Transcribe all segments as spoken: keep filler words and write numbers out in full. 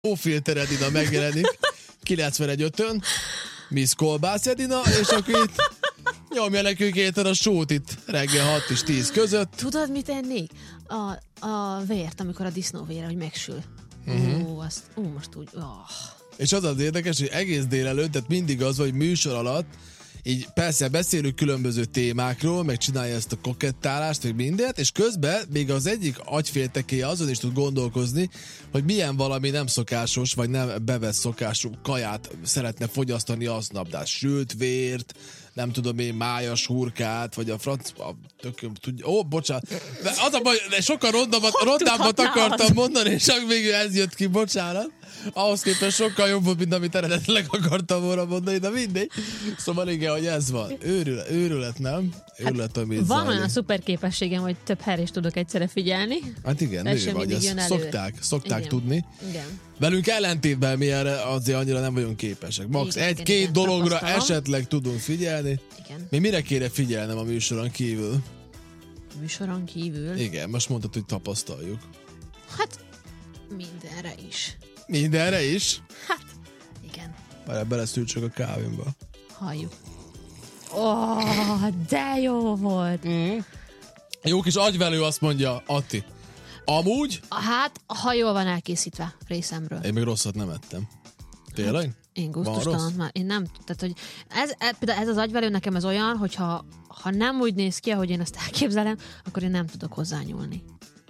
Filter Edina megjelenik kilencvenegy ötön, Miss Kolbász Edina, és akkor itt nyomja nekünk éten a sót itt reggel hat és tíz között. Tudod, mit ennék? A, a vért, amikor a disznóvére, hogy megsül. Uh-huh. Ó, azt, ó, most úgy, oh. És az az érdekes, hogy egész délelőtt, tehát mindig az, hogy műsor alatt, így persze beszélünk különböző témákról, meg csinálja ezt a kokettálást, meg mindent, és közben még az egyik agyféltekéje azon is tud gondolkozni, hogy milyen valami nem szokásos, vagy nem bevett szokású kaját szeretne fogyasztani aznap, de sült vért, nem tudom én, májas hurkát, vagy a franc... A, tököm, tudja, ó, bocsánat. De az a baj, de sokkal rondábbat, rondábbat akartam az? mondani, és csak végül ez jött ki, bocsánat. Ahhoz képest sokkal jobb volt, mint amit eredetileg akartam volna mondani, de mindegy. Szóval igen, hogy ez van. Őrület, őrület nem? Őrület, hát van zajlik. Olyan szuper képességem, hogy több helyre is tudok egyszerre figyelni. Hát igen, nő vagy, ezt szokták, szokták igen. tudni. Igen. Velünk ellentétben mi erre azért annyira nem vagyunk képesek. Max egy-két dologra esetleg tudunk figyelni. Igen. Mi mire kéne figyelnem a műsoron kívül? A műsoron kívül? Igen, most mondtad, hogy tapasztaljuk. Hát mindenre is. Mindenre is? Hát, igen. Várjál, beleszűrtsök a kávémba. Halljuk. Ó, oh, de jó volt. Mm. Jó kis agyvelő, azt mondja Atti. Amúgy? Hát, ha jól van elkészítve részemről. Én még rosszat nem ettem. Tényleg? Hát, én gusztustalan már. Én nem, tehát, hogy ez, ez, ez az agyvelő nekem ez olyan, hogyha ha nem úgy néz ki, ahogy én ezt elképzelem, akkor én nem tudok hozzányúlni.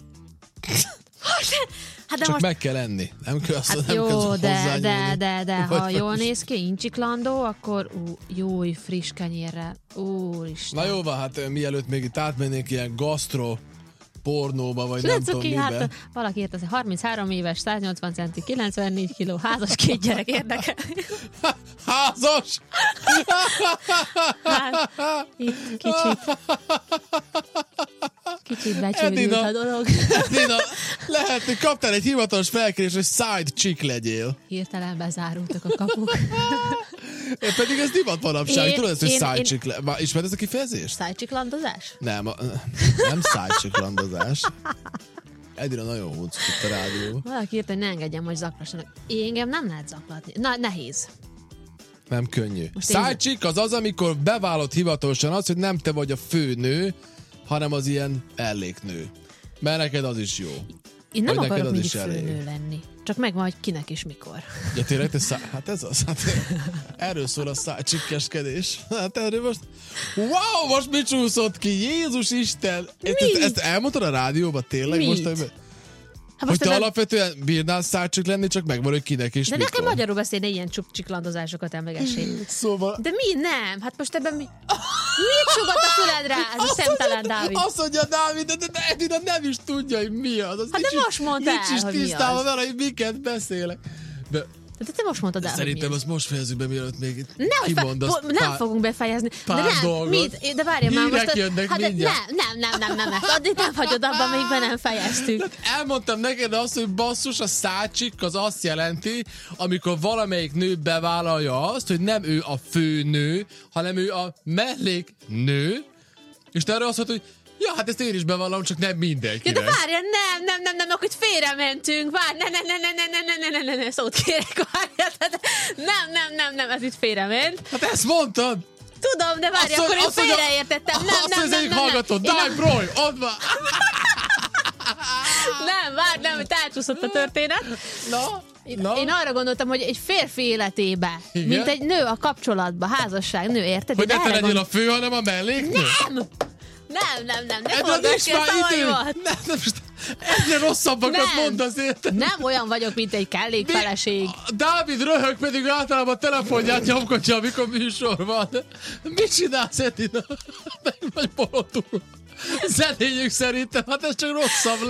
Hát de Csak most... meg kell enni. Nem kell azt, hát nem jó, kell de, de, de, de ha vagy jól is. néz ki, incsiklandó, akkor ú, jó, friss kenyérre. Úristen. Na jó van, hát mielőtt még itt átmennénk ilyen gasztro pornóba, vagy nem tudom mibe. Hát, valaki írt, az harminchárom éves, száznyolcvan centi, kilencvennégy kiló, házas, két gyerek érdekel. Házas? Hát, itt kicsit kicsit becsődült a dolog. Edina, lehet, hogy kaptál egy hivatalos felkérés, hogy side chick legyél. Hirtelen bezárultak a kapuk. Én pedig ez divat manapság. Én, Tudod ezt, hogy én, side én... chick le... Ismered ez a kifejezést? Side chick landozás? Nem, a, nem side chick landozás. Edina nagyon húz itt a rádióban. Valaki írt, hogy ne engedjem, hogy zaklassanak. Én engem nem lehet zaklatni. Na, nehéz. Nem könnyű. Side chick az az, amikor bevállalod hivatalosan az, hogy nem te vagy a főnő, hanem az ilyen elléknő. Mert neked az is jó. Én nem hogy akarok mindig főnő lenni. Csak megvan, hogy kinek és mikor. Ja tényleg, te szá... hát ez az. Hát erről szól a szájcsikkeskedés. Hát erről most... Wow, most mi csúszott ki? Jézus Isten! Ezt, ezt elmondtad a rádióban tényleg? Mit? Most, hogy hát most te ebben... alapvetően bírnál szájcsik lenni, csak megvan, hogy kinek és de mikor. nekem magyarul beszélni ilyen csiklandozásokat emlegessék. Szóval... De mi? Nem. Hát most ebben mi... Mit sugat a füledre? Ez a szemtelen Dávid. Azt mondja Dávid, de, de Edina nem is tudja, hogy mi az. az hát de nincs, most mondta nincs el, is hogy mi tisztában az. vele, hogy miket beszélek. De... De te most mondtad el, Szerintem azt most fejezzük be, mielőtt még itt nem, kimondasz. Fe, nem fogunk befejezni. Pár de nem, dolgot. Mit? De várjál már most. Jönnek Hát mindjárt. nem, nem, nem, nem, nem. Addig nem hagyod abban, még be nem fejeztük. Hát elmondtam neked azt, hogy basszus, a szácsik az azt jelenti, amikor valamelyik nő bevállalja azt, hogy nem ő a főnő, hanem ő a melléknő, és te erre azt mondod, hogy ja, hát ezt én is bevallom, csak nem mindenkinek. Ja, de várjál, nem, nem, nem, nem, akkor itt félrementünk, várj, ne, ne, ne, ne, ne, ne, ne, ne, ne, ne, ne, szót kérek, várjál, nem, nem, nem, nem, ez itt félrement. Hát ezt mondtad! Tudom, de várj, azt akkor én mondja, félreértettem, nem, azt nem, nem, nem, hallgató, nem. Die Broly, ott van! Nem, várj, nem, hogy elcsúszott a történet. Na, na. Én arra gondoltam, hogy egy férfi életébe, igen? Mint egy nő a kapcsolatba, házasság, nő, érted? Hogy ne te legyél gond... a fő, hanem a melléknő? Nem! Nem, nem, nem, ne forgass ki a szavaimat! Nem, nem, egyre rosszabbakat mondasz, érted? Nem olyan vagyok, mint egy kellékfeleség. Dávid röhög, pedig általában a telefonját nyomkodja, amikor műsor van. Mit csinálsz, Edina? Meg vagy bolondul. Zenéljük szerintem, hát ez csak rosszabb